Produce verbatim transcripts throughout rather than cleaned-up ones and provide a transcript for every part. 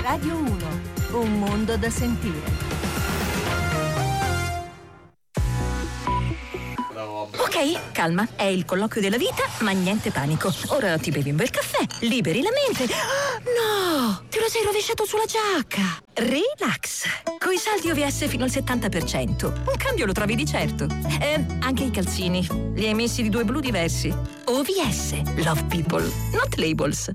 Radio uno, un mondo da sentire. Ok, calma, è il colloquio della vita, ma niente panico. Ora ti bevi un bel caffè, liberi la mente. No, te lo sei rovesciato sulla giacca. Relax, coi saldi O V S fino al settanta per cento. Un cambio lo trovi di certo. Eh, anche i calzini, li hai messi di due blu diversi. O V S, love people, not labels.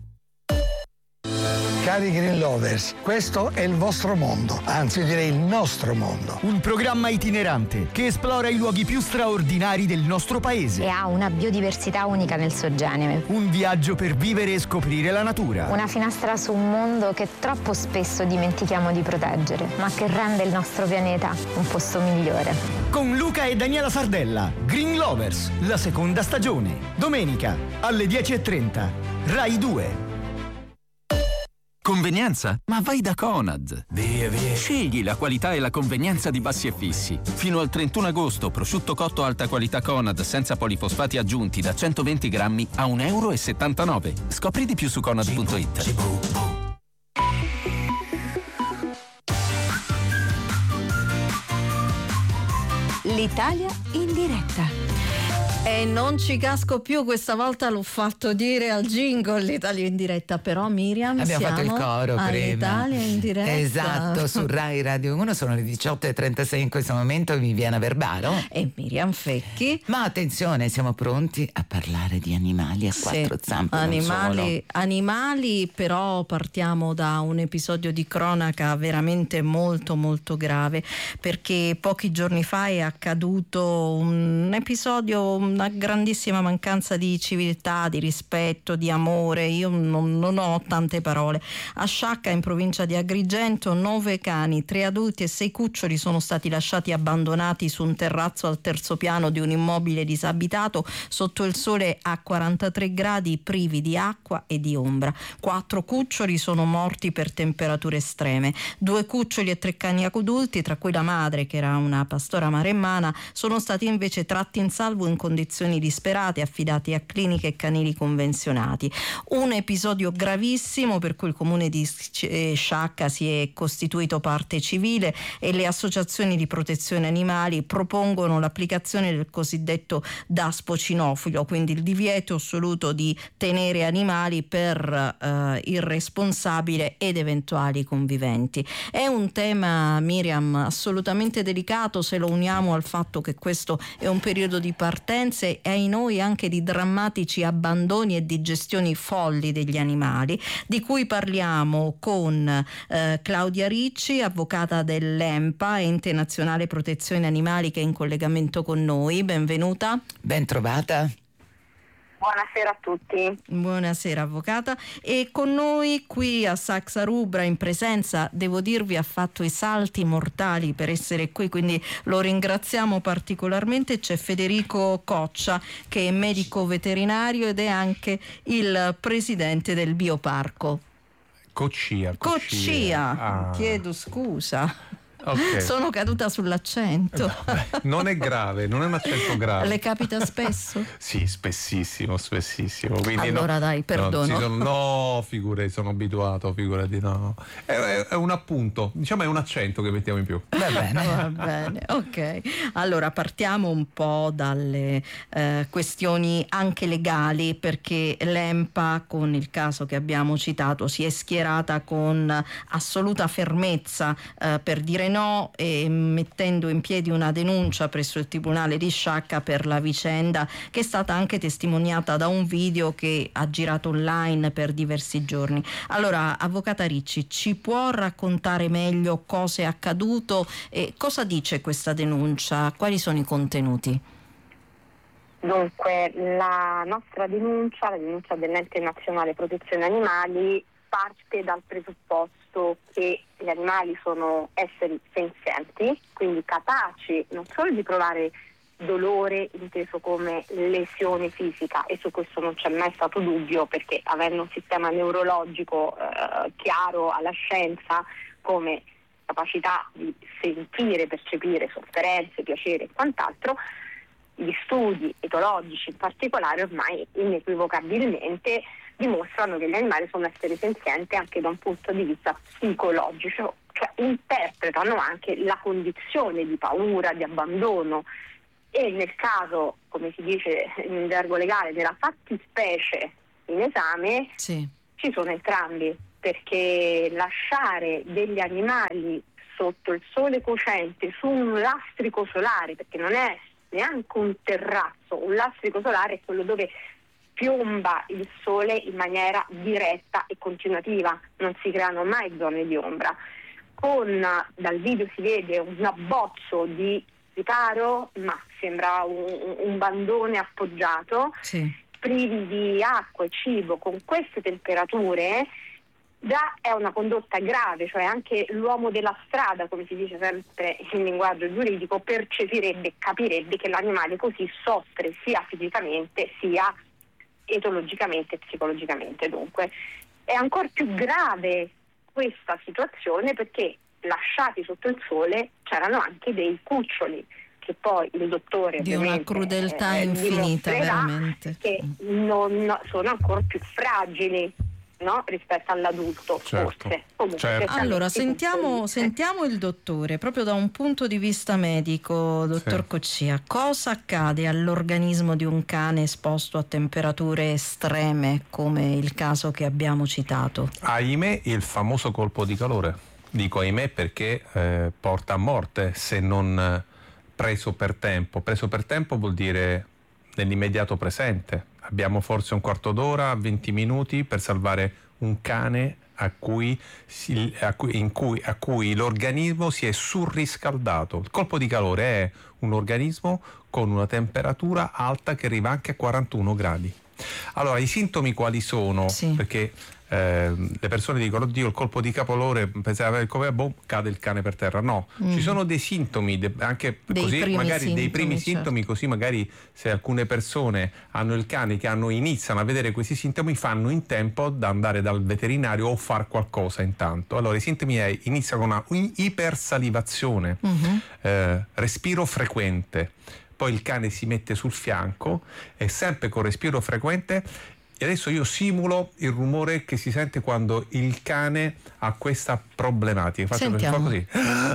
Cari Green Lovers, questo è il vostro mondo, anzi direi il nostro mondo. Un programma itinerante che esplora i luoghi più straordinari del nostro paese. E ha una biodiversità unica nel suo genere. Un viaggio per vivere e scoprire la natura. Una finestra su un mondo che troppo spesso dimentichiamo di proteggere, ma che rende il nostro pianeta un posto migliore. Con Luca e Daniela Sardella, Green Lovers, la seconda stagione. Domenica alle dieci e trenta, Rai due. Convenienza? Ma vai da Conad. Via, via. Scegli la qualità e la convenienza di Bassi e Fissi. Fino al trentuno agosto, prosciutto cotto alta qualità Conad senza polifosfati aggiunti da centoventi grammi a un euro e settantanove. Scopri di più su conad punto it. L'Italia in diretta. E non ci casco più, questa volta l'ho fatto dire al jingle l'Italia in diretta, però Miriam abbiamo siamo fatto il coro prima. L'Italia in diretta. Esatto, su Rai Radio uno sono le diciotto e trentasei in questo momento, Viviana Verbaro e Miriam Fecchi. Ma attenzione, siamo pronti a parlare di animali a quattro sì, zampe. Animali, animali, però partiamo da un episodio di cronaca veramente molto molto grave, perché pochi giorni fa è accaduto un episodio, una grandissima mancanza di civiltà, di rispetto, di amore. Io non, non ho tante parole. A Sciacca, in provincia di Agrigento, nove cani, tre adulti e sei cuccioli sono stati lasciati abbandonati su un terrazzo al terzo piano di un immobile disabitato sotto il sole a quarantatré gradi, privi di acqua e di ombra. Quattro cuccioli sono morti per temperature estreme. Due cuccioli e tre cani adulti, tra cui la madre, che era una pastora maremmana, sono stati invece tratti in salvo in condizioni disperate, affidati a cliniche canili convenzionati. Un episodio gravissimo per cui il comune di Sciacca si è costituito parte civile e le associazioni di protezione animali propongono l'applicazione del cosiddetto daspo cinofilo, quindi il divieto assoluto di tenere animali per eh, il responsabile ed eventuali conviventi. È un tema, Miriam, assolutamente delicato se lo uniamo al fatto che questo è un periodo di partenza e ai noi anche di drammatici abbandoni e di gestioni folli degli animali, di cui parliamo con eh, Claudia Ricci, avvocata dell'EMPA, Ente Nazionale Protezione Animali, che è in collegamento con noi. Benvenuta. Ben trovata. Buonasera a tutti. Buonasera avvocata. E con noi qui a Saxa Rubra in presenza, devo dirvi, ha fatto i salti mortali per essere qui, quindi lo ringraziamo particolarmente. C'è Federico Coccia, che è medico veterinario ed è anche il presidente del Bioparco. Coccia. Coccia, Coccia. Ah. Chiedo scusa. Okay. Sono caduta sull'accento. Vabbè, non è grave, non è un accento grave. Le capita spesso? Sì, spessissimo, spessissimo. Quindi allora no, dai, perdono. No, sono, no, figurati, sono abituato, figurati, no. È, è, è un appunto, diciamo è un accento che mettiamo in più. Va bene. Va bene, ok. Allora partiamo un po' dalle eh, questioni anche legali, perché l'EMPA, con il caso che abbiamo citato, si è schierata con assoluta fermezza eh, per dire no, e mettendo in piedi una denuncia presso il Tribunale di Sciacca per la vicenda, che è stata anche testimoniata da un video che ha girato online per diversi giorni. Allora, avvocata Ricci, ci può raccontare meglio cosa è accaduto e cosa dice questa denuncia? Quali sono i contenuti? Dunque, la nostra denuncia, la denuncia dell'Ente Nazionale Protezione Animali, parte dal presupposto che gli animali sono esseri senzienti, quindi capaci non solo di provare dolore inteso come lesione fisica, e su questo non c'è mai stato dubbio, perché avendo un sistema neurologico eh, chiaro alla scienza, come capacità di sentire, percepire sofferenze, piacere e quant'altro, gli studi etologici in particolare ormai inequivocabilmente dimostrano che gli animali sono esseri senzienti anche da un punto di vista psicologico, cioè interpretano anche la condizione di paura, di abbandono, e nel caso, come si dice in gergo legale, nella fattispecie in esame, sì, ci sono entrambi, perché lasciare degli animali sotto il sole cocente su un lastrico solare, perché non è neanche un terrazzo, un lastrico solare è quello dove piomba il sole in maniera diretta e continuativa, non si creano mai zone di ombra. Con, dal video si vede un abbozzo di riparo, ma sembra un, un bandone appoggiato, sì, privi di acqua e cibo, con queste temperature già è una condotta grave, cioè anche l'uomo della strada, come si dice sempre in linguaggio giuridico, percepirebbe, capirebbe che l'animale così soffre sia fisicamente sia etologicamente e psicologicamente. Dunque è ancora più grave questa situazione perché lasciati sotto il sole c'erano anche dei cuccioli che poi il dottore di una crudeltà eh, infinita veramente, che non sono ancora più fragili, no? Rispetto all'adulto, certo, forse. Comunque, certo. Allora sentiamo, sentiamo il dottore proprio da un punto di vista medico, dottor sì. Coccia. Cosa accade all'organismo di un cane esposto a temperature estreme come il caso che abbiamo citato? Ahimè, il famoso colpo di calore. Dico ahimè perché eh, porta a morte se non preso per tempo. Preso per tempo vuol dire nell'immediato presente. Abbiamo forse un quarto d'ora, venti minuti per salvare un cane a cui, si, a cui, in cui, a cui l'organismo si è surriscaldato. Il colpo di calore è un organismo con una temperatura alta che arriva anche a quarantuno gradi. Allora, i sintomi quali sono? Sì. Perché eh, le persone dicono, oddio, il colpo di calore, pensare come boh, cade il cane per terra. No, mm. ci sono dei sintomi, de, anche dei così, magari sintomi, dei primi certo. sintomi, così magari se alcune persone hanno il cane che hanno, iniziano a vedere questi sintomi, fanno in tempo da andare dal veterinario o far qualcosa intanto. Allora, i sintomi è, inizia con una ipersalivazione, mm-hmm. eh, respiro frequente, poi il cane si mette sul fianco e sempre con respiro frequente. E adesso io simulo il rumore che si sente quando il cane ha questa problematica. Faccio così,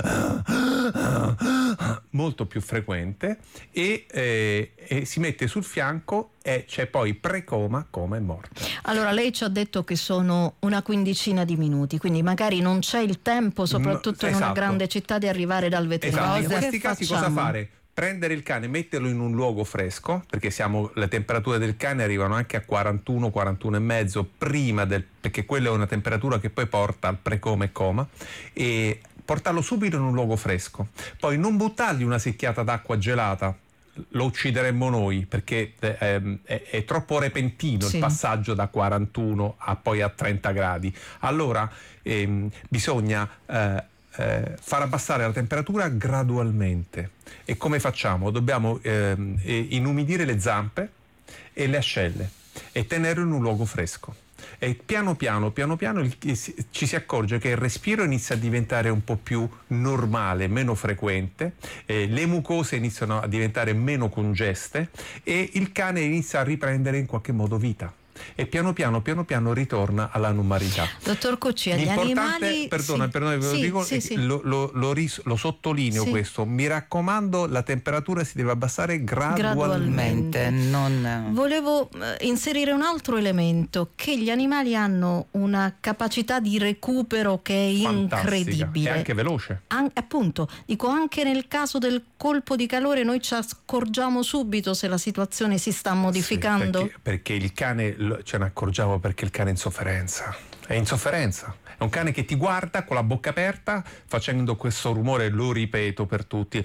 molto più frequente, e, eh, e si mette sul fianco e c'è poi precoma, coma e morte. Allora, lei ci ha detto che sono una quindicina di minuti, quindi magari non c'è il tempo, soprattutto no, in esatto. una grande città, di arrivare dal veterinario. Esatto. In questi che casi facciamo? Cosa fare? Prendere il cane, metterlo in un luogo fresco, perché siamo, le temperature del cane arrivano anche a quarantuno, quarantuno e mezzo prima del, perché quella è una temperatura che poi porta al precoma e coma, e portarlo subito in un luogo fresco. Poi non buttargli una secchiata d'acqua gelata, lo uccideremmo noi, perché è, è, è troppo repentino sì. il passaggio da quarantuno a poi a trenta gradi. Allora ehm, bisogna eh, Eh, far abbassare la temperatura gradualmente. E come facciamo? Dobbiamo eh, inumidire le zampe e le ascelle e tenerlo in un luogo fresco. E piano piano, piano piano il, ci si accorge che il respiro inizia a diventare un po' più normale, meno frequente, eh, le mucose iniziano a diventare meno congeste e il cane inizia a riprendere in qualche modo vita. E piano piano piano piano ritorna alla normalità. Dottor Coccia, gli animali perdona, sì, perdona, ve lo sì, dico, sì, sì. Lo, lo, lo, ris, lo sottolineo sì. questo, mi raccomando, la temperatura si deve abbassare gradualmente, gradualmente. Non... Volevo inserire un altro elemento, che gli animali hanno una capacità di recupero che è fantastica, incredibile e anche veloce. An- appunto, dico, anche nel caso del colpo di calore noi ci accorgiamo subito se la situazione si sta modificando? Sì, perché, perché il cane, ce ne accorgiamo perché il cane è in sofferenza, è in sofferenza, è un cane che ti guarda con la bocca aperta facendo questo rumore, lo ripeto per tutti,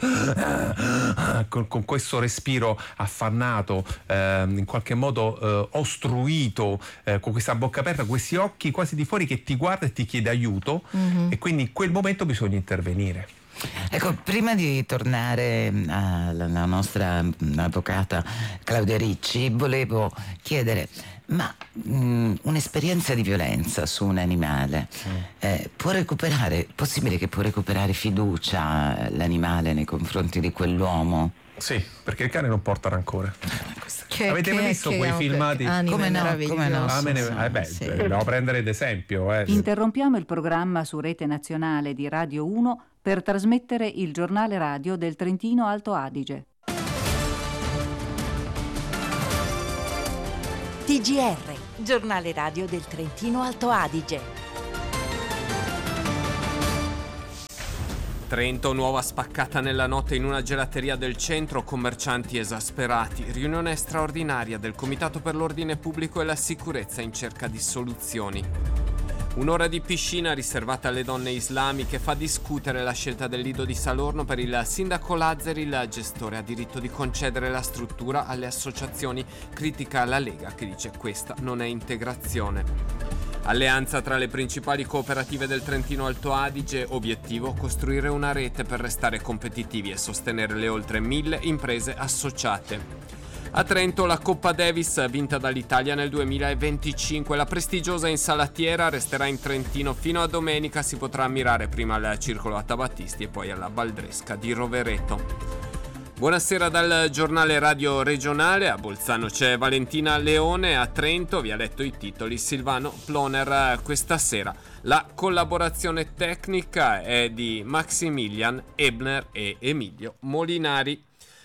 con, con questo respiro affannato, eh, in qualche modo eh, ostruito, eh, con questa bocca aperta, questi occhi quasi di fuori che ti guarda e ti chiede aiuto, mm-hmm. e quindi in quel momento bisogna intervenire. Ecco, prima di tornare alla nostra avvocata Claudia Ricci, volevo chiedere, ma mh, un'esperienza di violenza su un animale eh, può recuperare, è possibile che può recuperare fiducia l'animale nei confronti di quell'uomo? Sì, perché il cane non porta rancore. Che, Avete che, mai visto che quei filmati? Come no, come no. Ah, me ne... eh beh, sì. dobbiamo prendere d'esempio. Eh. Interrompiamo il programma su Rete Nazionale di Radio uno per trasmettere il giornale radio del Trentino Alto Adige. T G R, giornale radio del Trentino Alto Adige. Trento, nuova spaccata nella notte in una gelateria del centro, commercianti esasperati, riunione straordinaria del Comitato per l'Ordine Pubblico e la Sicurezza in cerca di soluzioni. Un'ora di piscina riservata alle donne islamiche fa discutere la scelta del Lido di Salorno. Per il sindaco Lazzari, il gestore ha diritto di concedere la struttura alle associazioni, critica la Lega che dice questa non è integrazione. Alleanza tra le principali cooperative del Trentino Alto Adige, obiettivo costruire una rete per restare competitivi e sostenere le oltre mille imprese associate. A Trento la Coppa Davis vinta dall'Italia nel duemilaventicinque, la prestigiosa insalatiera resterà in Trentino fino a domenica, si potrà ammirare prima al Circolo Atabattisti e poi alla Baldresca di Rovereto. Buonasera dal giornale radio regionale. A Bolzano c'è Valentina Leone, a Trento vi ha letto i titoli Silvano Ploner. Questa sera la collaborazione tecnica è di Maximilian Ebner e Emilio Molinari.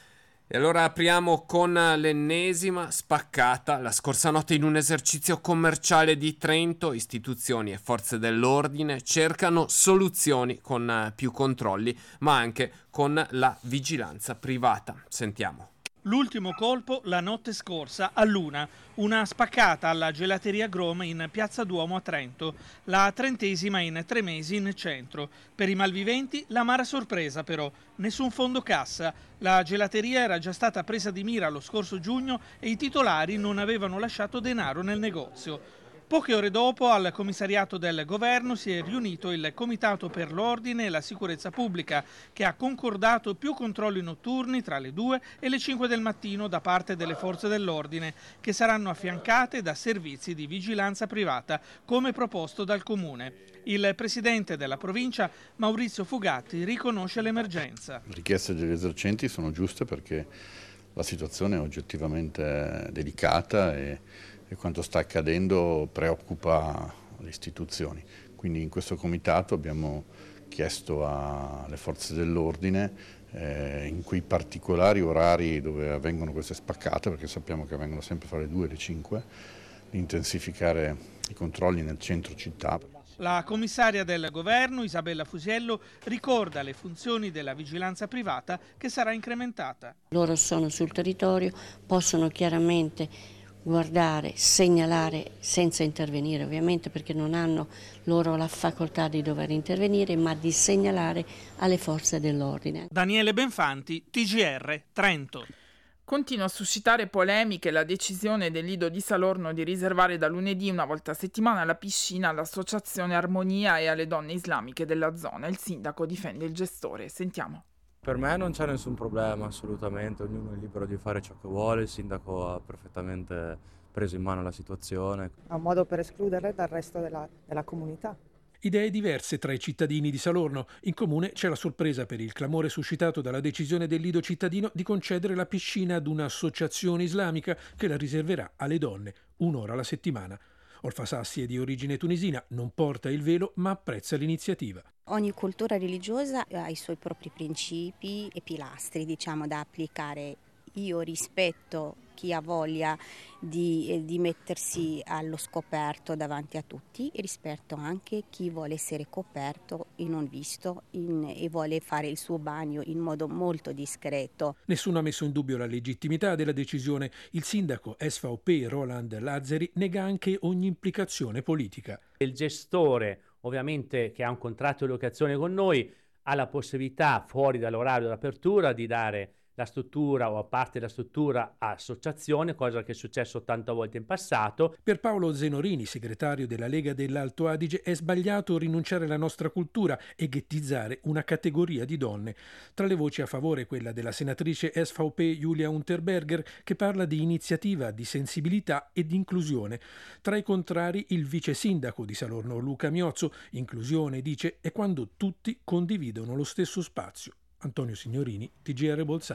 E allora apriamo con l'ennesima spaccata. La scorsa notte in un esercizio commerciale di Trento, istituzioni e forze dell'ordine cercano soluzioni con più controlli, ma anche con la vigilanza privata. Sentiamo. L'ultimo colpo la notte scorsa a Luna, una spaccata alla gelateria Grom in Piazza Duomo a Trento, la trentesima in tre mesi in centro. Per i malviventi l'amara sorpresa però, nessun fondo cassa. La gelateria era già stata presa di mira lo scorso giugno e i titolari non avevano lasciato denaro nel negozio. Poche ore dopo al commissariato del governo si è riunito il Comitato per l'Ordine e la Sicurezza Pubblica, che ha concordato più controlli notturni tra le due e le cinque del mattino da parte delle forze dell'ordine, che saranno affiancate da servizi di vigilanza privata, come proposto dal Comune. Il presidente della provincia, Maurizio Fugatti, riconosce l'emergenza. Le richieste degli esercenti sono giuste perché la situazione è oggettivamente delicata e e quanto sta accadendo preoccupa le istituzioni. Quindi in questo comitato abbiamo chiesto alle forze dell'ordine, eh, in quei particolari orari dove avvengono queste spaccate, perché sappiamo che avvengono sempre fra le due e le cinque, di intensificare i controlli nel centro città. La commissaria del governo, Isabella Fusiello, ricorda le funzioni della vigilanza privata che sarà incrementata. Loro sono sul territorio, possono chiaramente guardare, segnalare senza intervenire ovviamente, perché non hanno loro la facoltà di dover intervenire, ma di segnalare alle forze dell'ordine. Daniele Benfanti, T G R, Trento. Continua a suscitare polemiche la decisione del Lido di Salorno di riservare da lunedì una volta a settimana la piscina all'associazione Armonia e alle donne islamiche della zona. Il sindaco difende il gestore. Sentiamo. Per me non c'è nessun problema, assolutamente, ognuno è libero di fare ciò che vuole, il sindaco ha perfettamente preso in mano la situazione. È un modo per escluderle dal resto della, della comunità. Idee diverse tra i cittadini di Salorno. In comune c'è la sorpresa per il clamore suscitato dalla decisione del Lido cittadino di concedere la piscina ad un'associazione islamica che la riserverà alle donne un'ora alla settimana. Olfa Sassi è di origine tunisina, non porta il velo ma apprezza l'iniziativa. Ogni cultura religiosa ha i suoi propri principi e pilastri, diciamo, da applicare. Io rispetto chi ha voglia di, eh, di mettersi allo scoperto davanti a tutti e rispetto anche chi vuole essere coperto e non visto in, e vuole fare il suo bagno in modo molto discreto. Nessuno ha messo in dubbio la legittimità della decisione. Il sindaco S V P Roland Lazzari nega anche ogni implicazione politica. Il gestore, ovviamente, che ha un contratto di locazione con noi, ha la possibilità, fuori dall'orario d'apertura, di dare la struttura o a parte della struttura a associazione, cosa che è successo ottanta volte in passato. Per Paolo Zenorini, segretario della Lega dell'Alto Adige, è sbagliato rinunciare alla nostra cultura e ghettizzare una categoria di donne. Tra le voci a favore quella della senatrice S V P Julia Unterberger, che parla di iniziativa, di sensibilità e di inclusione. Tra i contrari il vice sindaco di Salorno Luca Miozzo. Inclusione, dice, è quando tutti condividono lo stesso spazio. Antonio Signorini, T G R Bolzano.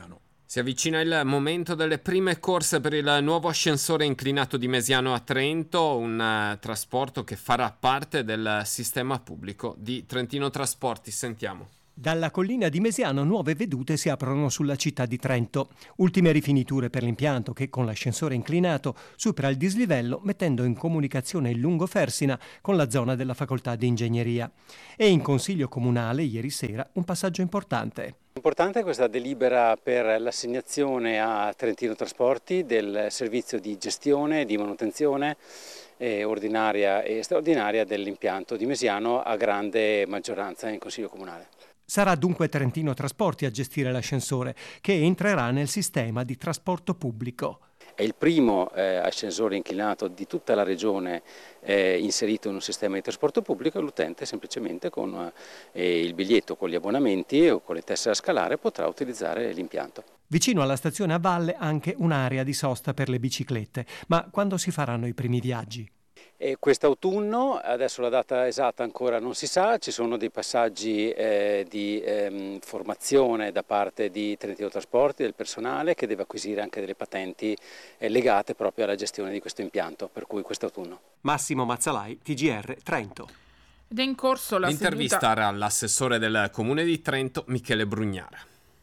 Si avvicina il momento delle prime corse per il nuovo ascensore inclinato di Mesiano a Trento, un uh, trasporto che farà parte del sistema pubblico di Trentino Trasporti. Sentiamo. Dalla collina di Mesiano nuove vedute si aprono sulla città di Trento. Ultime rifiniture per l'impianto che con l'ascensore inclinato supera il dislivello mettendo in comunicazione il lungo Fersina con la zona della facoltà di ingegneria. E in Consiglio Comunale ieri sera un passaggio importante. Importante è questa delibera per l'assegnazione a Trentino Trasporti del servizio di gestione, di manutenzione eh, ordinaria e straordinaria dell'impianto di Mesiano a grande maggioranza in Consiglio Comunale. Sarà dunque Trentino Trasporti a gestire l'ascensore, che entrerà nel sistema di trasporto pubblico. È il primo eh, ascensore inclinato di tutta la regione eh, inserito in un sistema di trasporto pubblico e l'utente semplicemente con eh, il biglietto, con gli abbonamenti o con le tessere a scalare potrà utilizzare l'impianto. Vicino alla stazione a valle anche un'area di sosta per le biciclette, ma quando si faranno i primi viaggi? E quest'autunno, adesso la data esatta ancora non si sa, ci sono dei passaggi eh, di ehm, formazione da parte di Trentino Trasporti, del personale che deve acquisire anche delle patenti eh, legate proprio alla gestione di questo impianto, per cui quest'autunno. Massimo Mazzalai, T G R Trento. Ed è in corso la L'intervista seduta... all'assessore del Comune di Trento, Michele Brugnara.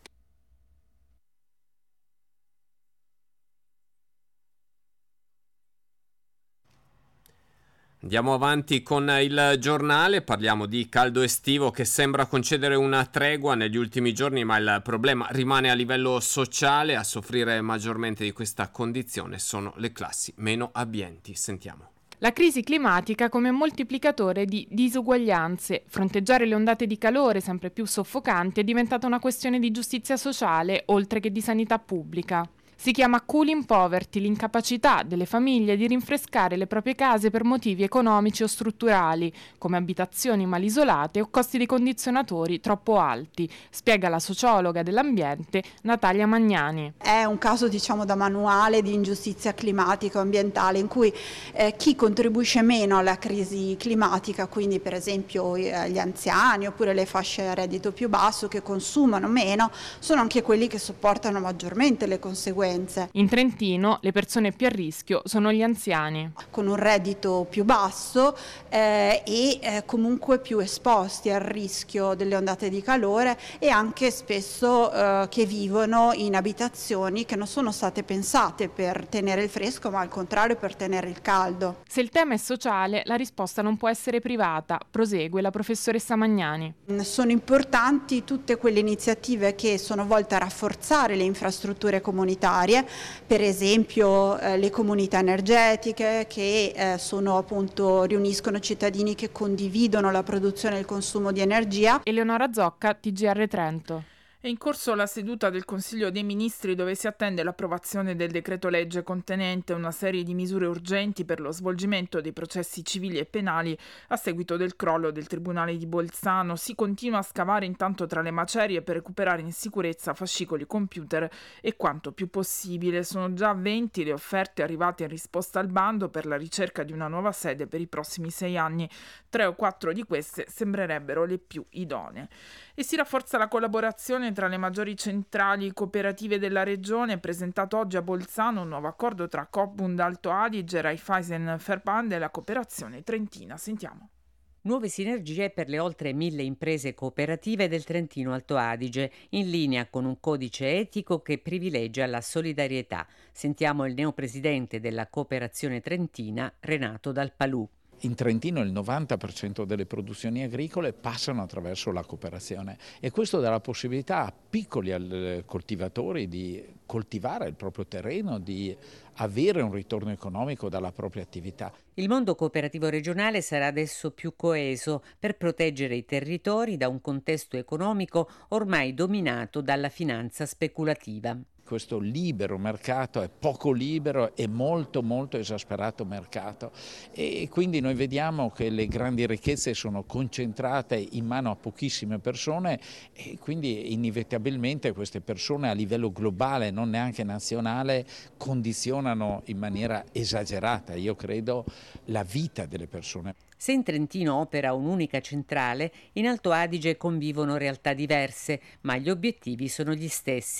Andiamo avanti con il giornale, parliamo di caldo estivo che sembra concedere una tregua negli ultimi giorni, ma il problema rimane a livello sociale. A soffrire maggiormente di questa condizione sono le classi meno abbienti. Sentiamo. La crisi climatica come moltiplicatore di disuguaglianze. Fronteggiare le ondate di calore sempre più soffocanti è diventata una questione di giustizia sociale, oltre che di sanità pubblica. Si chiama cooling poverty, l'incapacità delle famiglie di rinfrescare le proprie case per motivi economici o strutturali, come abitazioni mal isolate o costi di condizionatori troppo alti, spiega la sociologa dell'ambiente Natalia Magnani. È un caso, diciamo, da manuale di ingiustizia climatica o ambientale in cui eh, chi contribuisce meno alla crisi climatica, quindi per esempio eh, gli anziani oppure le fasce a reddito più basso che consumano meno, sono anche quelli che sopportano maggiormente le conseguenze. In Trentino le persone più a rischio sono gli anziani. Con un reddito più basso eh, e eh, comunque più esposti al rischio delle ondate di calore e anche spesso eh, che vivono in abitazioni che non sono state pensate per tenere il fresco, ma al contrario per tenere il caldo. Se il tema è sociale, la risposta non può essere privata, prosegue la professoressa Magnani. Sono importanti tutte quelle iniziative che sono volte a rafforzare le infrastrutture comunitarie, per esempio eh, le comunità energetiche che eh, sono appunto riuniscono cittadini che condividono la produzione e il consumo di energia. Eleonora Zocca, T G R Trento. È in corso la seduta del Consiglio dei Ministri dove si attende l'approvazione del decreto legge contenente una serie di misure urgenti per lo svolgimento dei processi civili e penali a seguito del crollo del Tribunale di Bolzano. Si continua a scavare intanto tra le macerie per recuperare in sicurezza fascicoli, computer e quanto più possibile. Sono già venti le offerte arrivate in risposta al bando per la ricerca di una nuova sede per i prossimi sei anni. Tre o quattro di queste sembrerebbero le più idonee. E si rafforza la collaborazione tra le maggiori centrali cooperative della regione. Presentato oggi a Bolzano un nuovo accordo tra Coop-Bund Alto Adige, Raiffeisen Verband e la cooperazione trentina. Sentiamo. Nuove sinergie per le oltre mille imprese cooperative del Trentino Alto Adige, in linea con un codice etico che privilegia la solidarietà. Sentiamo il neopresidente della cooperazione trentina, Renato Dalpalù. In Trentino il novanta per cento delle produzioni agricole passano attraverso la cooperazione e questo dà la possibilità a piccoli coltivatori di coltivare il proprio terreno, di avere un ritorno economico dalla propria attività. Il mondo cooperativo regionale sarà adesso più coeso per proteggere i territori da un contesto economico ormai dominato dalla finanza speculativa. Questo libero mercato è poco libero e molto molto esasperato mercato e quindi noi vediamo che le grandi ricchezze sono concentrate in mano a pochissime persone e quindi inevitabilmente queste persone a livello globale, non neanche nazionale, condizionano in maniera esagerata, io credo, la vita delle persone. Se in Trentino opera un'unica centrale, in Alto Adige convivono realtà diverse, ma gli obiettivi sono gli stessi: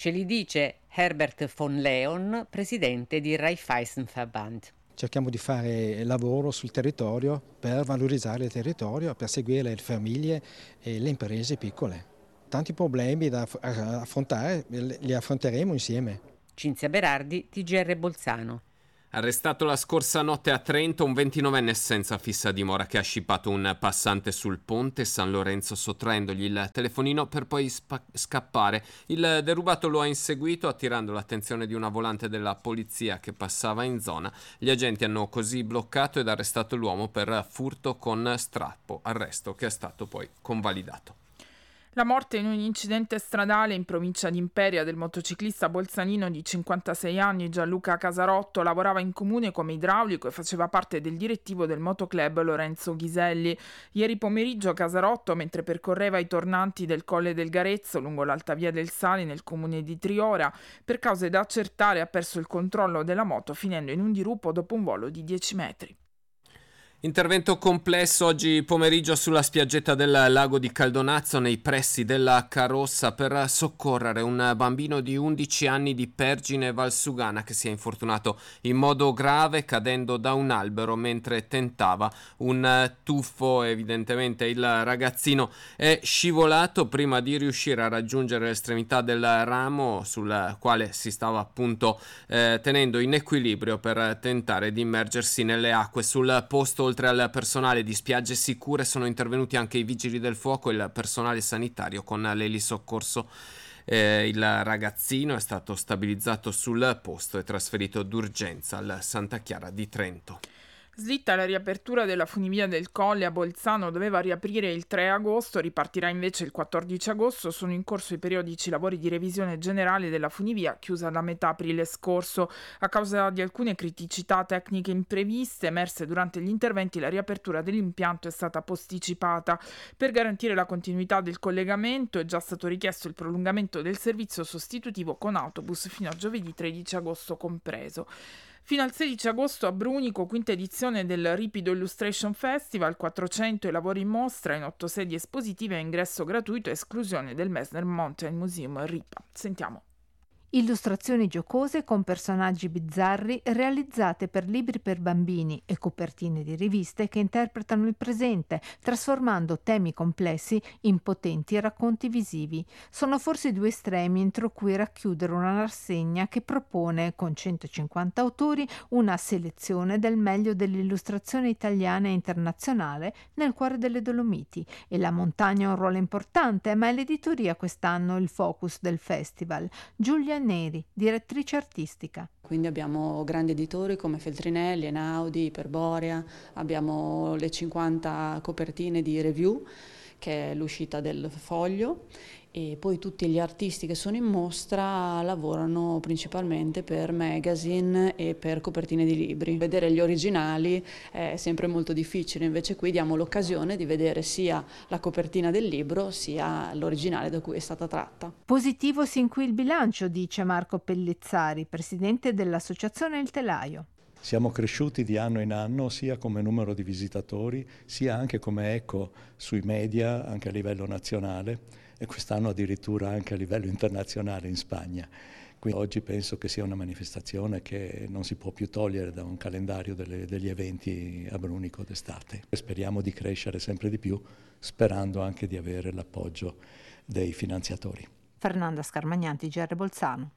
Ce li dice Herbert von Leon, presidente di Raiffeisenverband. Cerchiamo di fare lavoro sul territorio per valorizzare il territorio, per seguire le famiglie e le imprese piccole. Tanti problemi da affrontare, li affronteremo insieme. Cinzia Berardi, T G R Bolzano. Arrestato la scorsa notte a Trento un ventinovenne senza fissa dimora che ha scippato un passante sul ponte San Lorenzo sottraendogli il telefonino per poi spa- scappare. Il derubato lo ha inseguito attirando l'attenzione di una volante della polizia che passava in zona. Gli agenti hanno così bloccato ed arrestato l'uomo per furto con strappo, arresto che è stato poi convalidato. La morte in un incidente stradale in provincia di Imperia del motociclista bolzanino di cinquantasei anni Gianluca Casarotto. Lavorava in comune come idraulico e faceva parte del direttivo del motoclub Lorenzo Ghiselli. Ieri pomeriggio Casarotto, mentre percorreva i tornanti del Colle del Garezzo lungo l'Alta Via del Sali nel comune di Triora, per cause da accertare ha perso il controllo della moto finendo in un dirupo dopo un volo di dieci metri. Intervento complesso oggi pomeriggio sulla spiaggetta del lago di Caldonazzo nei pressi della Carossa per soccorrere un bambino di undici anni di Pergine Valsugana che si è infortunato in modo grave cadendo da un albero mentre tentava un tuffo. Evidentemente il ragazzino è scivolato prima di riuscire a raggiungere l'estremità del ramo sul quale si stava appunto eh, tenendo in equilibrio per tentare di immergersi nelle acque. Sul posto, oltre al personale di Spiagge Sicure, sono intervenuti anche i vigili del fuoco e il personale sanitario con l'elisoccorso. Eh, il ragazzino è stato stabilizzato sul posto e trasferito d'urgenza al Santa Chiara di Trento. Slitta la riapertura della funivia del Colle a Bolzano, doveva riaprire il tre agosto, ripartirà invece il quattordici agosto. Sono in corso i periodici lavori di revisione generale della funivia, chiusa da metà aprile scorso. A causa di alcune criticità tecniche impreviste emerse durante gli interventi, la riapertura dell'impianto è stata posticipata. Per garantire la continuità del collegamento è già stato richiesto il prolungamento del servizio sostitutivo con autobus fino a giovedì tredici agosto compreso. Fino al sedici agosto a Brunico, quinta edizione del Ripido Illustration Festival, quattrocento i lavori in mostra in otto sedi espositive a ingresso gratuito e esclusione del Messner Mountain Museum Ripa. Sentiamo. Illustrazioni giocose con personaggi bizzarri realizzate per libri per bambini e copertine di riviste che interpretano il presente, trasformando temi complessi in potenti racconti visivi. Sono forse due estremi entro cui racchiudere una rassegna che propone, con centocinquanta autori, una selezione del meglio dell'illustrazione italiana e internazionale nel cuore delle Dolomiti. E la montagna ha un ruolo importante, ma è l'editoria quest'anno il focus del festival. Giulia Neri, direttrice artistica. Quindi abbiamo grandi editori come Feltrinelli, Einaudi, Iperborea, abbiamo le cinquanta copertine di Review, che è l'uscita del Foglio, e poi tutti gli artisti che sono in mostra lavorano principalmente per magazine e per copertine di libri. Vedere gli originali è sempre molto difficile, invece qui diamo l'occasione di vedere sia la copertina del libro sia l'originale da cui è stata tratta. Positivo sin qui il bilancio, dice Marco Pellizzari, presidente dell'associazione Il Telaio. Siamo cresciuti di anno in anno sia come numero di visitatori sia anche come eco sui media anche a livello nazionale e quest'anno addirittura anche a livello internazionale in Spagna. Quindi oggi penso che sia una manifestazione che non si può più togliere da un calendario delle, degli eventi a Brunico d'estate. Speriamo di crescere sempre di più, sperando anche di avere l'appoggio dei finanziatori. Fernanda Scarmagnanti, G R Bolzano.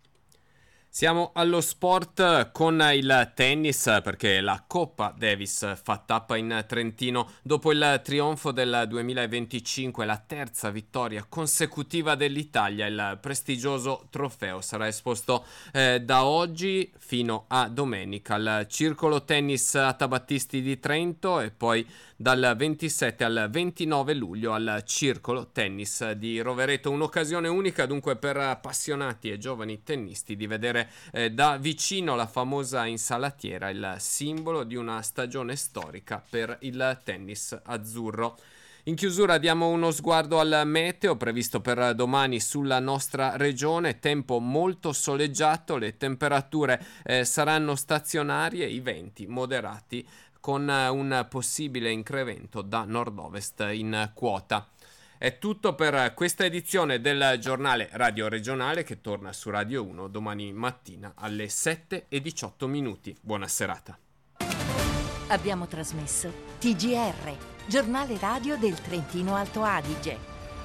Siamo allo sport con il tennis, perché la Coppa Davis fa tappa in Trentino dopo il trionfo del duemilaventicinque, la terza vittoria consecutiva dell'Italia. Il prestigioso trofeo sarà esposto eh, da oggi fino a domenica al Circolo Tennis Atabattisti di Trento e poi dal ventisette al ventinove luglio al Circolo Tennis di Rovereto. Un'occasione unica dunque per appassionati e giovani tennisti di vedere eh, da vicino la famosa insalatiera, il simbolo di una stagione storica per il tennis azzurro. In chiusura diamo uno sguardo al meteo previsto per domani sulla nostra regione. Tempo molto soleggiato, le temperature eh, saranno stazionarie, i venti moderati con un possibile incremento da nord-ovest in quota. È tutto per questa edizione del giornale Radio Regionale che torna su Radio uno domani mattina alle sette e diciotto minuti. Buona serata. Abbiamo trasmesso T G R, giornale radio del Trentino Alto Adige.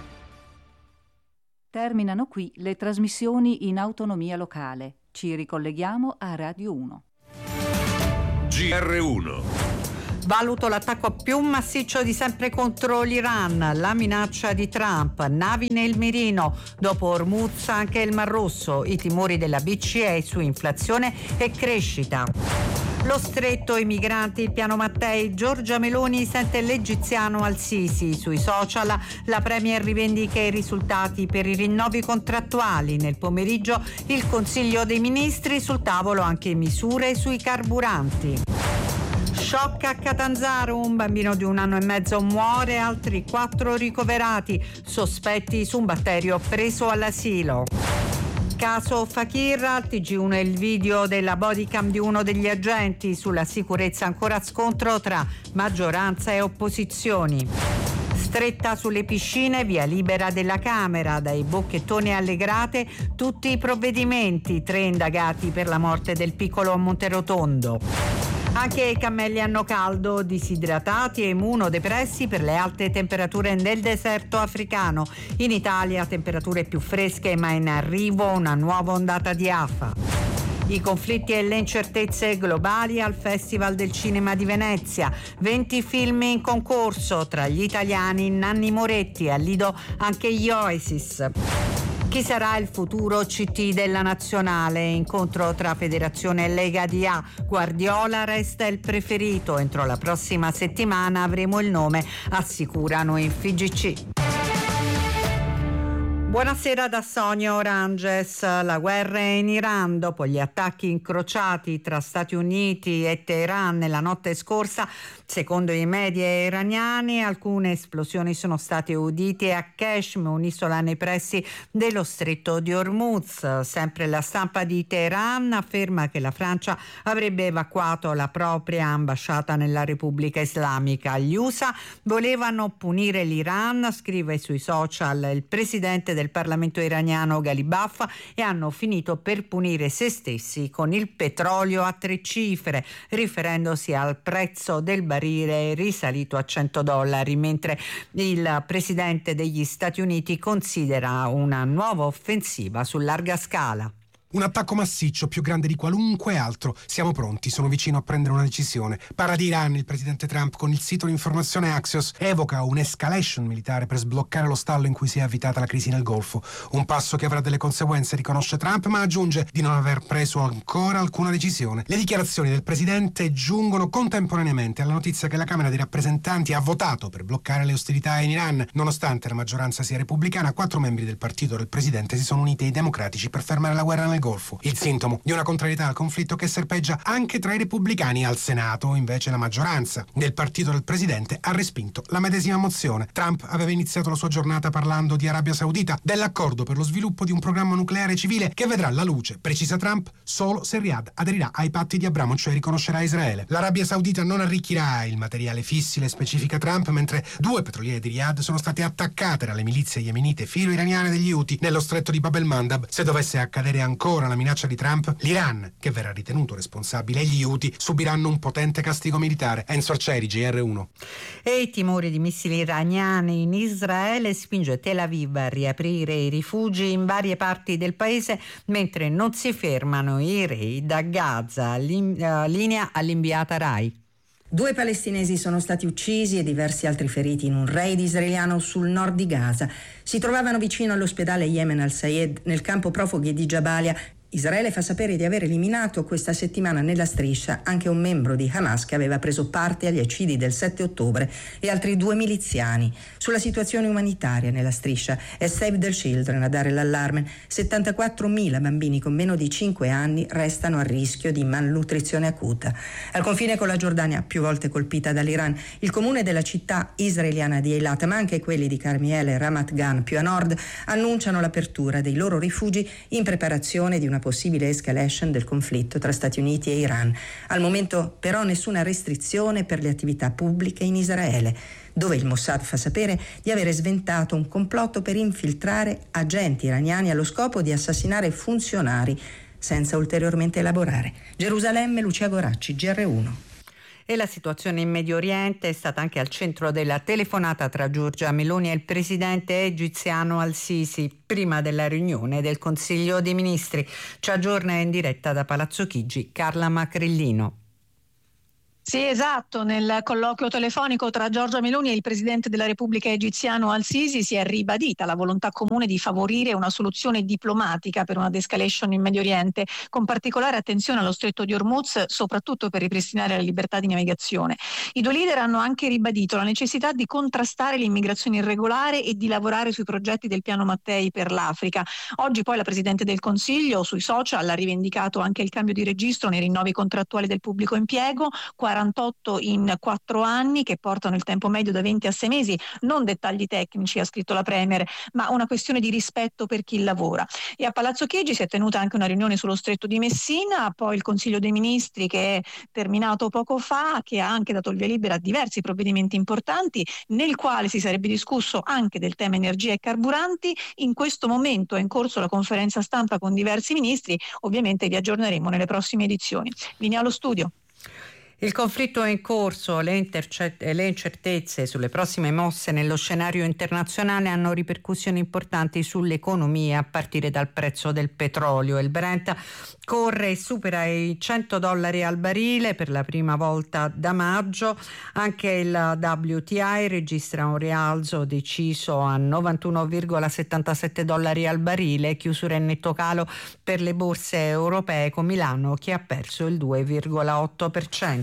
Terminano qui le trasmissioni in autonomia locale. Ci ricolleghiamo a Radio uno. G R uno. Valuto l'attacco più massiccio di sempre contro l'Iran, la minaccia di Trump, navi nel mirino, dopo Hormuz anche il Mar Rosso, i timori della B C E su inflazione e crescita. Lo stretto, i migranti, il piano Mattei, Giorgia Meloni sente l'egiziano al-Sisi. Sui social la Premier rivendica i risultati per i rinnovi contrattuali. Nel pomeriggio il Consiglio dei Ministri, sul tavolo anche misure sui carburanti. Shock a Catanzaro, un bambino di un anno e mezzo muore, altri quattro ricoverati, sospetti su un batterio preso all'asilo. Caso Fakir, al T G uno il video della bodycam di uno degli agenti, sulla sicurezza ancora scontro tra maggioranza e opposizioni. Stretta sulle piscine, via libera della Camera, dai bocchettoni alle grate, tutti i provvedimenti, tre indagati per la morte del piccolo a Monterotondo. Anche i cammelli hanno caldo, disidratati e immunodepressi per le alte temperature nel deserto africano. In Italia temperature più fresche, ma in arrivo una nuova ondata di afa. I conflitti e le incertezze globali al Festival del Cinema di Venezia. venti film in concorso, tra gli italiani Nanni Moretti, al Lido anche gli Oasis. Chi sarà il futuro C T della Nazionale? Incontro tra Federazione e Lega di A. Guardiola resta il preferito. Entro la prossima settimana avremo il nome, assicurano in F G C. Buonasera da Sonia Oranges. La guerra è in Iran. Dopo gli attacchi incrociati tra Stati Uniti e Teheran nella notte scorsa, secondo i media iraniani, alcune esplosioni sono state udite a Qeshm, un'isola nei pressi dello stretto di Hormuz. Sempre la stampa di Teheran afferma che la Francia avrebbe evacuato la propria ambasciata nella Repubblica Islamica. Gli U S A volevano punire l'Iran, scrive sui social il presidente del Parlamento iraniano Ghalibaf, e hanno finito per punire se stessi con il petrolio a tre cifre, riferendosi al prezzo del barile risalito a cento dollari, mentre il presidente degli Stati Uniti considera una nuova offensiva su larga scala. Un attacco massiccio, più grande di qualunque altro. Siamo pronti, sono vicino a prendere una decisione. Parla di Iran, il presidente Trump, con il sito di informazione Axios, evoca un'escalation militare per sbloccare lo stallo in cui si è avvitata la crisi nel Golfo. Un passo che avrà delle conseguenze, riconosce Trump, ma aggiunge di non aver preso ancora alcuna decisione. Le dichiarazioni del presidente giungono contemporaneamente alla notizia che la Camera dei rappresentanti ha votato per bloccare le ostilità in Iran. Nonostante la maggioranza sia repubblicana, quattro membri del partito del presidente si sono uniti ai democratici per fermare la guerra nel Golfo, il sintomo di una contrarietà al conflitto che serpeggia anche tra i repubblicani. Al Senato, invece, la maggioranza del partito del presidente ha respinto la medesima mozione. Trump aveva iniziato la sua giornata parlando di Arabia Saudita, dell'accordo per lo sviluppo di un programma nucleare civile che vedrà la luce, precisa Trump, solo se Riyadh aderirà ai patti di Abramo, cioè riconoscerà Israele. L'Arabia Saudita non arricchirà il materiale fissile, specifica Trump, mentre due petroliere di Riyadh sono state attaccate dalle milizie yemenite filo-iraniane degli Houthi nello stretto di Bab el-Mandab. Se dovesse accadere ancora la minaccia di Trump, l'Iran, che verrà ritenuto responsabile, e gli Houthi subiranno un potente castigo militare. Enzo Arcieri, G R uno. E i timori di missili iraniani in Israele spinge Tel Aviv a riaprire i rifugi in varie parti del paese, mentre non si fermano i raid a Gaza. Linea all'inviata Rai. Due palestinesi sono stati uccisi e diversi altri feriti in un raid israeliano sul nord di Gaza. Si trovavano vicino all'ospedale Yemen al-Sayed, nel campo profughi di Jabalia. Israele fa sapere di aver eliminato questa settimana nella striscia anche un membro di Hamas che aveva preso parte agli eccidi del sette ottobre e altri due miliziani. Sulla situazione umanitaria nella striscia è Save the Children a dare l'allarme. settantaquattromila bambini con meno di cinque anni restano a rischio di malnutrizione acuta. Al confine con la Giordania, più volte colpita dall'Iran, il comune della città israeliana di Eilat, ma anche quelli di Carmiele e Ramat Gan più a nord, annunciano l'apertura dei loro rifugi in preparazione di una possibile escalation del conflitto tra Stati Uniti e Iran. Al momento però nessuna restrizione per le attività pubbliche in Israele. dove il Mossad fa sapere di avere sventato un complotto per infiltrare agenti iraniani allo scopo di assassinare funzionari, senza ulteriormente elaborare. Gerusalemme, Lucia Goracci, G R uno. E la situazione in Medio Oriente è stata anche al centro della telefonata tra Giorgia Meloni e il presidente egiziano Al-Sisi prima della riunione del Consiglio dei Ministri. Ci aggiorna in diretta da Palazzo Chigi Carla Macrillino. Sì, esatto. Nel colloquio telefonico tra Giorgia Meloni e il presidente della Repubblica egiziano Al-Sisi si è ribadita la volontà comune di favorire una soluzione diplomatica per una de-escalation in Medio Oriente, con particolare attenzione allo stretto di Hormuz, soprattutto per ripristinare la libertà di navigazione. I due leader hanno anche ribadito la necessità di contrastare l'immigrazione irregolare e di lavorare sui progetti del piano Mattei per l'Africa. Oggi poi la Presidente del Consiglio sui social ha rivendicato anche il cambio di registro nei rinnovi contrattuali del pubblico impiego, quarantotto in quattro anni, che portano il tempo medio da venti a sei mesi. Non dettagli tecnici, ha scritto la Premier, ma una questione di rispetto per chi lavora. E a Palazzo Chigi si è tenuta anche una riunione sullo Stretto di Messina, poi il Consiglio dei Ministri che è terminato poco fa, che ha anche dato il via libera a diversi provvedimenti importanti, nel quale si sarebbe discusso anche del tema energia e carburanti. In questo momento è in corso la conferenza stampa con diversi ministri, ovviamente vi aggiorneremo nelle prossime edizioni. Linea allo studio. Il conflitto è in corso, le, intercet- le incertezze sulle prossime mosse nello scenario internazionale hanno ripercussioni importanti sull'economia, a partire dal prezzo del petrolio. Il Brent corre e supera i cento dollari al barile per la prima volta da maggio. Anche il W T I registra un rialzo deciso a novantuno virgola settantasette dollari al barile, chiusura in netto calo per le borse europee, con Milano che ha perso il due virgola otto per cento.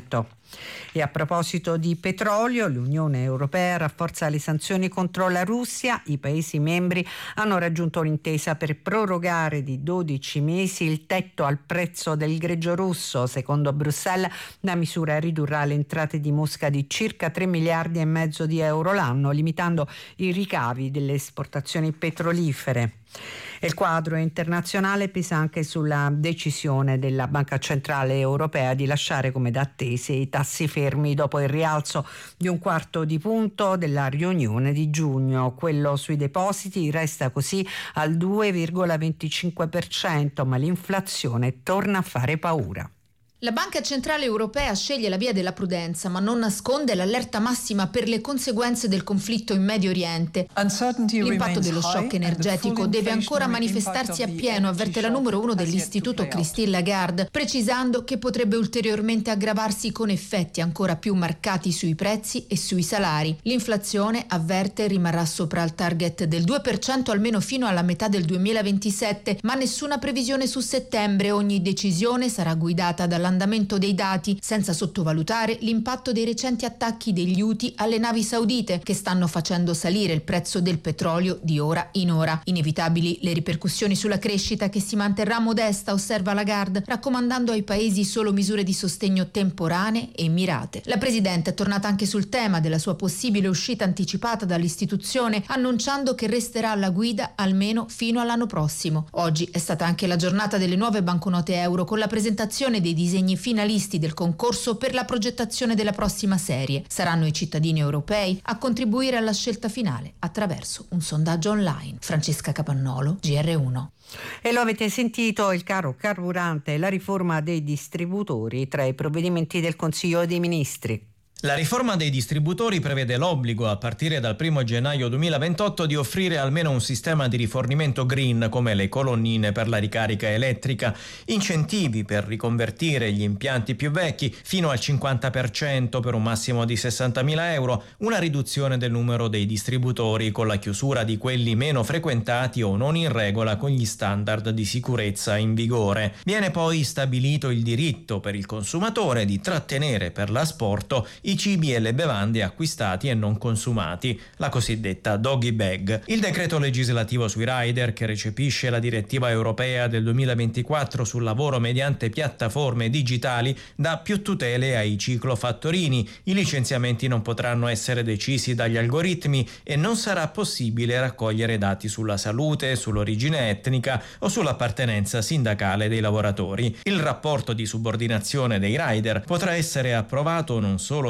E a proposito di petrolio, l'Unione Europea rafforza le sanzioni contro la Russia. I Paesi membri hanno raggiunto un'intesa per prorogare di dodici mesi il tetto al prezzo del greggio russo. Secondo Bruxelles, la misura ridurrà le entrate di Mosca di circa tre miliardi e mezzo di euro l'anno, limitando i ricavi delle esportazioni petrolifere. E il quadro internazionale pesa anche sulla decisione della Banca Centrale Europea di lasciare come da attese i tassi fermi dopo il rialzo di un quarto di punto della riunione di giugno. Quello sui depositi resta così al due virgola venticinque per cento, ma l'inflazione torna a fare paura. La Banca Centrale Europea sceglie la via della prudenza, ma non nasconde l'allerta massima per le conseguenze del conflitto in Medio Oriente. L'impatto dello shock energetico deve ancora manifestarsi appieno, avverte la numero uno dell'istituto Christine Lagarde, precisando che potrebbe ulteriormente aggravarsi con effetti ancora più marcati sui prezzi e sui salari. L'inflazione, avverte, rimarrà sopra il target del due per cento almeno fino alla metà del duemilaventisette, ma nessuna previsione su settembre. Ogni decisione sarà guidata dalla l'andamento dei dati, senza sottovalutare l'impatto dei recenti attacchi degli Houthi alle navi saudite, che stanno facendo salire il prezzo del petrolio di ora in ora. Inevitabili le ripercussioni sulla crescita, che si manterrà modesta, osserva Lagarde, raccomandando ai paesi solo misure di sostegno temporanee e mirate. La Presidente è tornata anche sul tema della sua possibile uscita anticipata dall'istituzione, annunciando che resterà alla guida almeno fino all'anno prossimo. Oggi è stata anche la giornata delle nuove banconote euro, con la presentazione dei disegni finalisti del concorso per la progettazione della prossima serie. Saranno i cittadini europei a contribuire alla scelta finale attraverso un sondaggio online. Francesca Capannolo, G R uno. E lo avete sentito, il caro carburante e la riforma dei distributori tra i provvedimenti del Consiglio dei Ministri. La riforma dei distributori prevede l'obbligo, a partire dal primo gennaio duemilaventotto, di offrire almeno un sistema di rifornimento green, come le colonnine per la ricarica elettrica, incentivi per riconvertire gli impianti più vecchi fino al cinquanta per cento per un massimo di sessantamila euro, una riduzione del numero dei distributori con la chiusura di quelli meno frequentati o non in regola con gli standard di sicurezza in vigore. Viene poi stabilito il diritto per il consumatore di trattenere per l'asporto i cibi e le bevande acquistati e non consumati, la cosiddetta doggy bag. Il decreto legislativo sui rider, che recepisce la direttiva europea del duemilaventiquattro sul lavoro mediante piattaforme digitali, dà più tutele ai ciclofattorini. I licenziamenti non potranno essere decisi dagli algoritmi e non sarà possibile raccogliere dati sulla salute, sull'origine etnica o sull'appartenenza sindacale dei lavoratori. Il rapporto di subordinazione dei rider potrà essere approvato non solo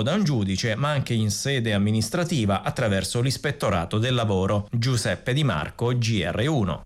da un giudice, ma anche in sede amministrativa attraverso l'ispettorato del lavoro. Giuseppe Di Marco, G R uno.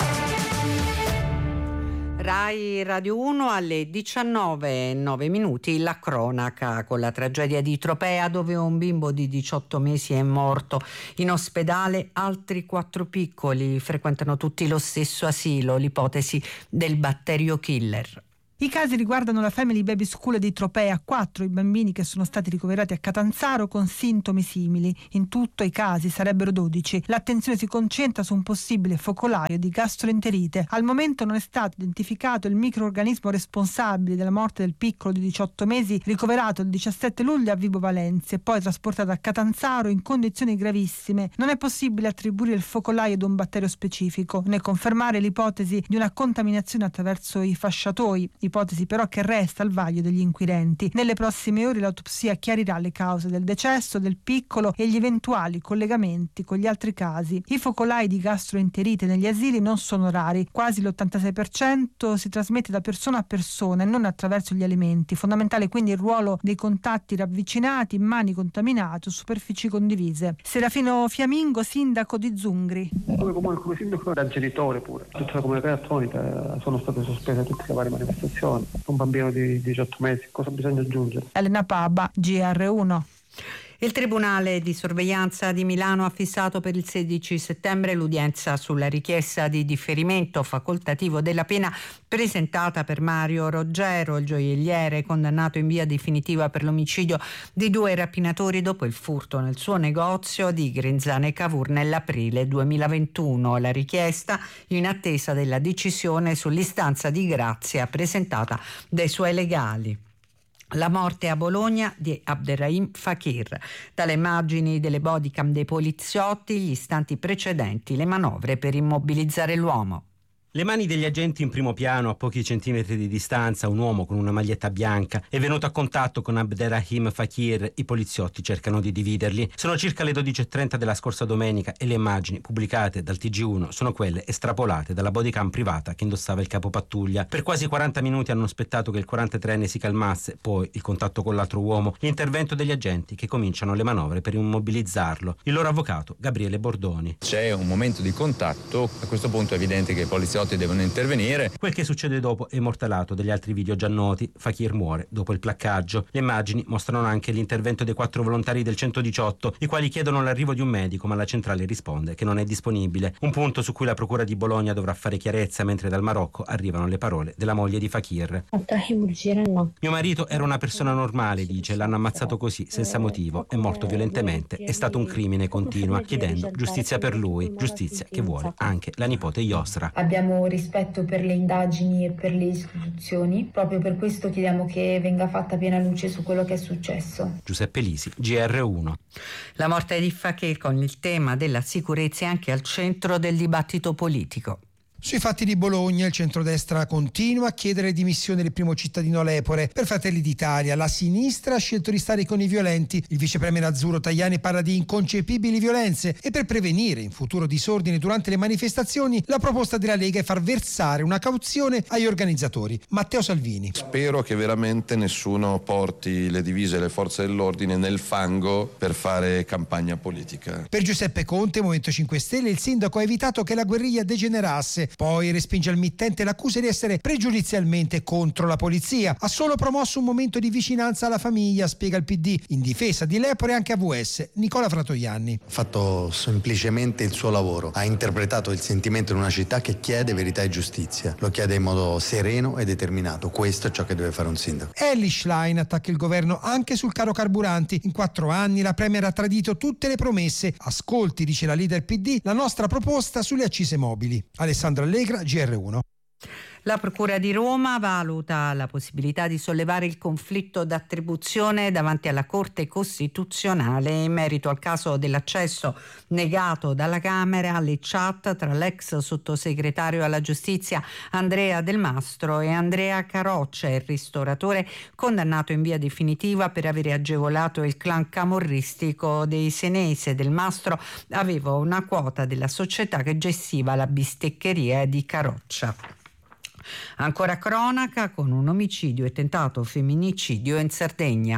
Rai Radio uno alle diciannove e nove minuti, la cronaca con la tragedia di Tropea, dove un bimbo di diciotto mesi è morto. In ospedale altri quattro piccoli, frequentano tutti lo stesso asilo, l'ipotesi del batterio killer. I casi riguardano la Family Baby School di Tropea, quattro i bambini che sono stati ricoverati a Catanzaro con sintomi simili. In tutto i casi sarebbero dodici. L'attenzione si concentra su un possibile focolaio di gastroenterite. Al momento non è stato identificato il microorganismo responsabile della morte del piccolo di diciotto mesi, ricoverato il diciassette luglio a Vibo Valentia e poi trasportato a Catanzaro in condizioni gravissime. Non è possibile attribuire il focolaio ad un batterio specifico, né confermare l'ipotesi di una contaminazione attraverso i fasciatoi. Ipotesi però che resta al vaglio degli inquirenti. Nelle prossime ore l'autopsia chiarirà le cause del decesso del piccolo e gli eventuali collegamenti con gli altri casi. I focolai di gastroenterite negli asili non sono rari, quasi l'ottantasei per cento si trasmette da persona a persona e non attraverso gli alimenti. Fondamentale quindi il ruolo dei contatti ravvicinati, mani contaminate o superfici condivise. Serafino Fiamingo, sindaco di Zungri. Come comune, come sindaco, da genitore pure. Tutta la comunità attonita, sono state sospese tutte le varie manifestazioni. Un bambino di diciotto mesi, cosa bisogna aggiungere? Elena Paba, G R uno. Il Tribunale di sorveglianza di Milano ha fissato per il sedici settembre l'udienza sulla richiesta di differimento facoltativo della pena presentata per Mario Roggero, il gioielliere condannato in via definitiva per l'omicidio di due rapinatori dopo il furto nel suo negozio di Grinzane Cavour nell'aprile duemilaventuno. La richiesta in attesa della decisione sull'istanza di grazia presentata dai suoi legali. La morte a Bologna di Abderrahim Fakir. Dalle immagini delle bodycam dei poliziotti, gli istanti precedenti, le manovre per immobilizzare l'uomo. Le mani degli agenti in primo piano, a pochi centimetri di distanza, un uomo con una maglietta bianca è venuto a contatto con Abderrahim Fakir. I poliziotti cercano di dividerli. Sono circa le dodici e trenta della scorsa domenica e le immagini pubblicate dal T G uno sono quelle estrapolate dalla bodycam privata che indossava il capo pattuglia. Per quasi quaranta minuti hanno aspettato che il quarantatreenne si calmasse, poi il contatto con l'altro uomo, l'intervento degli agenti che cominciano le manovre per immobilizzarlo. Il loro avvocato, Gabriele Bordoni. C'è un momento di contatto, a questo punto è evidente che i poliziotti devono intervenire. Quel che succede dopo è immortalato degli altri video già noti. Fakir muore dopo il placcaggio. Le immagini mostrano anche l'intervento dei quattro volontari del centodiciotto, i quali chiedono l'arrivo di un medico, ma la centrale risponde che non è disponibile. Un punto su cui la procura di Bologna dovrà fare chiarezza, mentre dal Marocco arrivano le parole della moglie di Fakir. Mio marito era una persona normale, dice, l'hanno ammazzato così, senza motivo, è morto violentemente, è stato un crimine, continua, chiedendo giustizia per lui, giustizia che vuole anche la nipote Yosra. Abbiamo rispetto per le indagini e per le istituzioni, proprio per questo chiediamo che venga fatta piena luce su quello che è successo. Giuseppe Lisi, G R uno. La morte di Fakir con il tema della sicurezza è anche al centro del dibattito politico. Sui fatti di Bologna il centrodestra continua a chiedere le dimissioni del primo cittadino Lepore. Per Fratelli d'Italia la sinistra ha scelto di stare con i violenti. Il vice premier azzurro Tajani parla di inconcepibili violenze e per prevenire in futuro disordini durante le manifestazioni la proposta della Lega è far versare una cauzione agli organizzatori. Matteo Salvini. Spero che veramente nessuno porti le divise e le forze dell'ordine nel fango per fare campagna politica. Per Giuseppe Conte, Movimento cinque Stelle, il sindaco ha evitato che la guerriglia degenerasse. Poi respinge al mittente l'accusa di essere pregiudizialmente contro la polizia. Ha solo promosso un momento di vicinanza alla famiglia, spiega il P D, in difesa di Lepore e anche A V S. Nicola Fratoianni. Ha fatto semplicemente il suo lavoro. Ha interpretato il sentimento in una città che chiede verità e giustizia. Lo chiede in modo sereno e determinato. Questo è ciò che deve fare un sindaco. Elly Schlein attacca il governo anche sul caro carburanti. In quattro anni la Premier ha tradito tutte le promesse. Ascolti, dice la leader P D, la nostra proposta sulle accise mobili. Alessandro Allegra, G R uno. La Procura di Roma valuta la possibilità di sollevare il conflitto d'attribuzione davanti alla Corte Costituzionale in merito al caso dell'accesso negato dalla Camera alle chat tra l'ex sottosegretario alla Giustizia Andrea Del Mastro e Andrea Caroccia, il ristoratore condannato in via definitiva per aver agevolato il clan camorristico dei Senese. Del Mastro aveva una quota della società che gestiva la bisteccheria di Caroccia. Ancora cronaca con un omicidio e tentato femminicidio in Sardegna.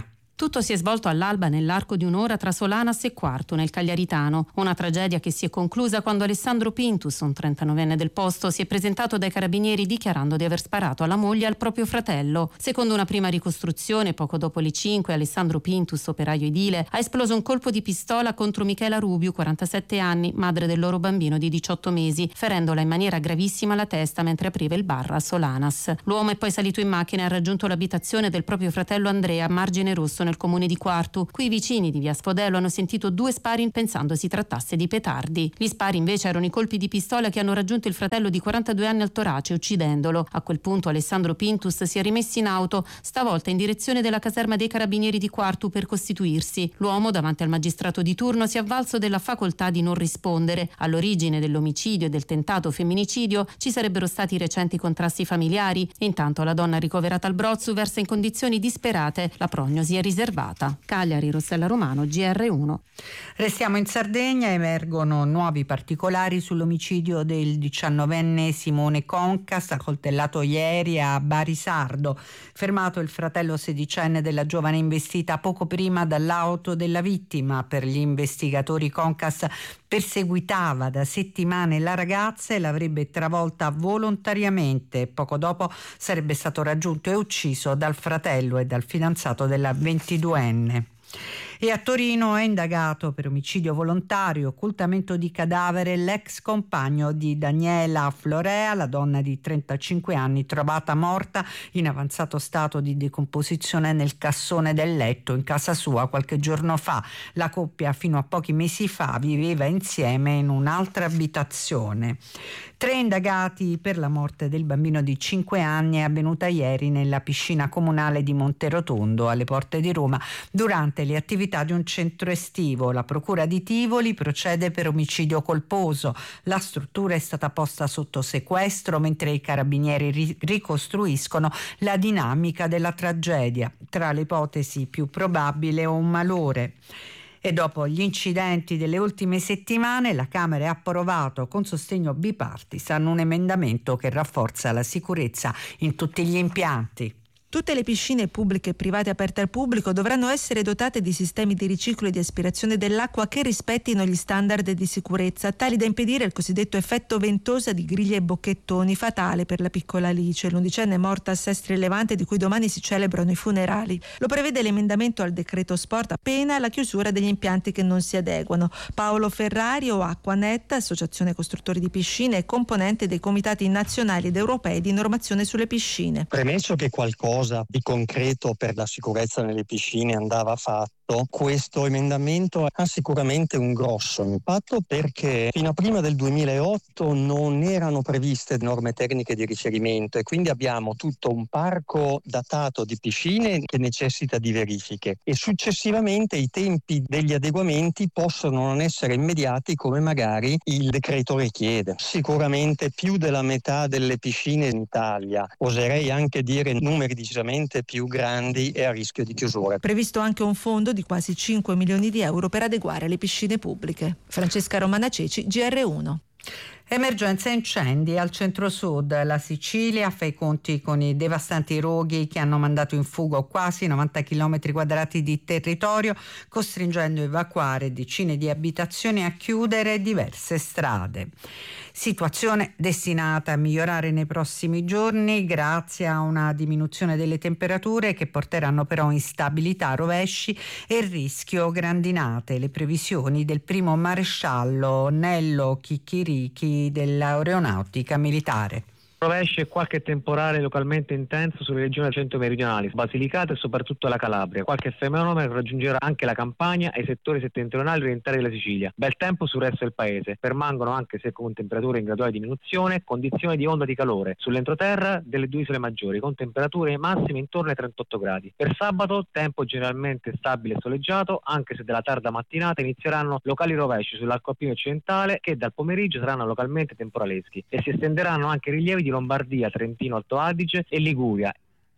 Tutto si è svolto all'alba nell'arco di un'ora tra Solanas e Quartu nel Cagliaritano. Una tragedia che si è conclusa quando Alessandro Pintus, un trentanovenne del posto, si è presentato dai carabinieri dichiarando di aver sparato alla moglie e al proprio fratello. Secondo una prima ricostruzione, poco dopo le cinque, Alessandro Pintus, operaio edile, ha esploso un colpo di pistola contro Michela Rubiu, quarantasette anni, madre del loro bambino di diciotto mesi, ferendola in maniera gravissima alla testa mentre apriva il bar a Solanas. L'uomo è poi salito in macchina e ha raggiunto l'abitazione del proprio fratello Andrea a Margine Rosso nel comune di Quartu. Qui i vicini di via Spodello hanno sentito due spari pensando si trattasse di petardi. Gli spari invece erano i colpi di pistola che hanno raggiunto il fratello di quarantadue anni al torace, uccidendolo. A quel punto Alessandro Pintus si è rimesso in auto, stavolta in direzione della caserma dei carabinieri di Quartu per costituirsi. L'uomo, davanti al magistrato di turno, si è avvalso della facoltà di non rispondere. All'origine dell'omicidio e del tentato femminicidio ci sarebbero stati recenti contrasti familiari. Intanto la donna ricoverata al Brozzu versa in condizioni disperate. La prognosi è riservata. Cagliari, Rossella Romano, G R uno. Restiamo in Sardegna, emergono nuovi particolari sull'omicidio del diciannovenne Simone Concas, accoltellato ieri a Barisardo. Fermato il fratello sedicenne della giovane investita poco prima dall'auto della vittima. Per gli investigatori Concas perseguitava da settimane la ragazza e l'avrebbe travolta volontariamente. Poco dopo sarebbe stato raggiunto e ucciso dal fratello e dal fidanzato della ventiduenne. E a Torino è indagato per omicidio volontario, occultamento di cadavere, l'ex compagno di Daniela Florea, la donna di trentacinque anni trovata morta in avanzato stato di decomposizione nel cassone del letto in casa sua qualche giorno fa. La coppia fino a pochi mesi fa viveva insieme in un'altra abitazione. Tre indagati per la morte del bambino di cinque anni è avvenuta ieri nella piscina comunale di Monterotondo alle porte di Roma durante le attività di un centro estivo. La procura di Tivoli procede per omicidio colposo. La struttura è stata posta sotto sequestro mentre i carabinieri ri- ricostruiscono la dinamica della tragedia. Tra le ipotesi più probabile un malore. E dopo gli incidenti delle ultime settimane, la Camera ha approvato con sostegno bipartisan un emendamento che rafforza la sicurezza in tutti gli impianti. Tutte le piscine pubbliche e private aperte al pubblico dovranno essere dotate di sistemi di riciclo e di aspirazione dell'acqua che rispettino gli standard di sicurezza, tali da impedire il cosiddetto effetto ventosa di griglie e bocchettoni, fatale per la piccola Alice, l'undicenne morta a Sestri Levante di cui domani si celebrano i funerali. Lo prevede l'emendamento al decreto sport, appena la chiusura degli impianti che non si adeguano. Paolo Ferrari o Acquanet, associazione costruttori di piscine e componente dei comitati nazionali ed europei di normazione sulle piscine. Premesso che qualcosa di concreto per la sicurezza nelle piscine andava fatto, questo emendamento ha sicuramente un grosso impatto perché fino a prima del duemilaotto non erano previste norme tecniche di riferimento e quindi abbiamo tutto un parco datato di piscine che necessita di verifiche e successivamente i tempi degli adeguamenti possono non essere immediati come magari il decreto richiede. Sicuramente più della metà delle piscine in Italia, oserei anche dire numeri decisamente più grandi, è a rischio di chiusura. Previsto anche un fondo di quasi cinque milioni di euro per adeguare le piscine pubbliche. Francesca Romana Ceci, G R uno. Emergenza incendi al centro-sud. La Sicilia fa i conti con i devastanti roghi che hanno mandato in fuga quasi novanta chilometri quadrati di territorio, costringendo a evacuare decine di abitazioni e a chiudere diverse strade. Situazione destinata a migliorare nei prossimi giorni grazie a una diminuzione delle temperature che porteranno però instabilità, rovesci e rischio grandinate. Le previsioni del primo maresciallo Nello Chicchirichi dell'aeronautica militare. Rovesci e qualche temporale localmente intenso sulle regioni centro-meridionali, Basilicata e soprattutto la Calabria. Qualche fenomeno raggiungerà anche la Campania e i settori settentrionali orientali della Sicilia. Bel tempo sul resto del paese. Permangono, anche se con temperature in graduale diminuzione, condizioni di onda di calore sull'entroterra delle due isole maggiori, con temperature massime intorno ai trentotto gradi. Per sabato tempo generalmente stabile e soleggiato, anche se dalla tarda mattinata inizieranno locali rovesci sull'arco alpino occidentale che dal pomeriggio saranno localmente temporaleschi e si estenderanno anche rilievi di Lombardia, Trentino, Alto Adige e Liguria.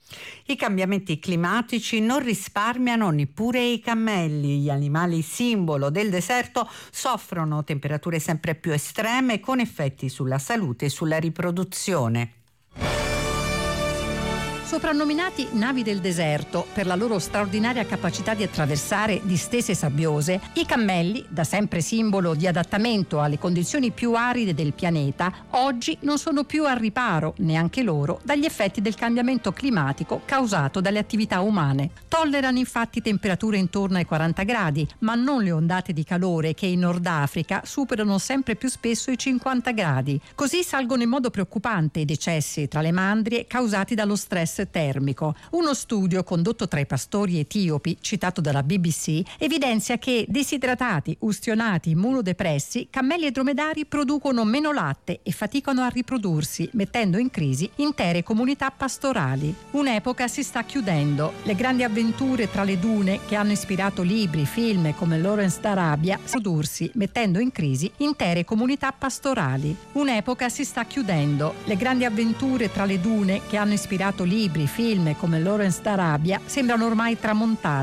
I cambiamenti climatici non risparmiano neppure i cammelli. Gli animali simbolo del deserto soffrono temperature sempre più estreme con effetti sulla salute e sulla riproduzione. Soprannominati navi del deserto per la loro straordinaria capacità di attraversare distese sabbiose, i cammelli, da sempre simbolo di adattamento alle condizioni più aride del pianeta, oggi non sono più al riparo, neanche loro, dagli effetti del cambiamento climatico causato dalle attività umane. Tollerano infatti temperature intorno ai quaranta gradi, ma non le ondate di calore che in Nord Africa superano sempre più spesso i cinquanta gradi. Così salgono in modo preoccupante i decessi tra le mandrie causati dallo stress termico. Uno studio condotto tra i pastori etiopi, citato dalla B B C, evidenzia che disidratati, ustionati, immunodepressi, cammelli e dromedari producono meno latte e faticano a riprodursi, mettendo in crisi intere comunità pastorali. Un'epoca si sta chiudendo. Le grandi avventure tra le dune che hanno ispirato libri, film come Lawrence d'Arabia, prodursi, mettendo in crisi intere comunità pastorali. Un'epoca si sta chiudendo. Le grandi avventure tra le dune che hanno ispirato libri, film come Lawrence d'Arabia sembrano ormai tramontate.